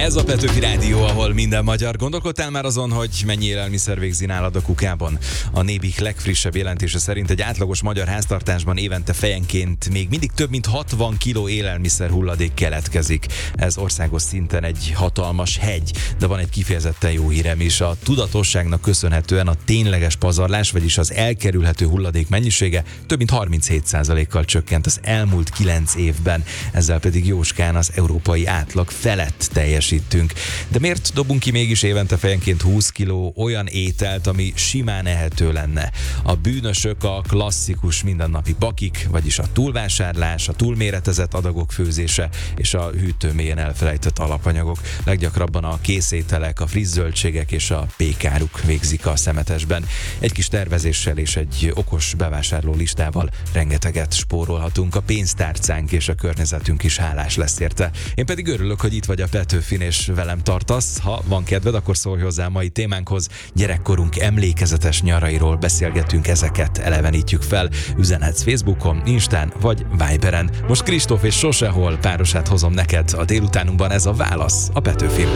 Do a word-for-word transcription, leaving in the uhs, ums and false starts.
Ez a Petőfi Rádió, ahol minden magyar. Gondolkodtál már azon, hogy mennyi élelmiszer végzi nálad a kukában? A Nébik legfrissebb jelentése szerint egy átlagos magyar háztartásban évente fejenként még mindig több mint hatvan kiló élelmiszer hulladék keletkezik. Ez országos szinten egy hatalmas hegy, de van egy kifejezetten jó hírem is. A tudatosságnak köszönhetően a tényleges pazarlás, vagyis az elkerülhető hulladék mennyisége több mint harminchét százalékkal csökkent az elmúlt kilenc évben. Ezzel pedig jóskán az európai átlag felett teljesítünk. De miért dobunk ki mégis évente fejenként húsz kiló olyan ételt, ami simán ehető lenne? A bűnösök a klasszikus mindennapi bakik, vagyis a túlvásárlás, a túlméretezett adagok főzése és a hűtőmélyen elfelejtett alapanyagok. Leggyakrabban a készételek, a friss zöldségek és a pékáruk végzik a szemetesben. Egy kis tervezéssel és egy okos bevásárló listával rengeteget spórolhatunk. A pénztárcánk és a környezetünk is hálás lesz érte. Én pedig örülök, hogy itt vagy a Petőfin és velem tartasz. Ha van kedved, akkor szólj hozzá a mai témánkhoz. Gyerekkorunk emlékezetes nyarairól beszélgetünk, ezeket elevenítjük fel. Üzenhetsz Facebookon, Instán vagy Viberen. Most Kristóf és Sosehol párosát hozom neked a délutánunkban, ez a válasz a Petőfin.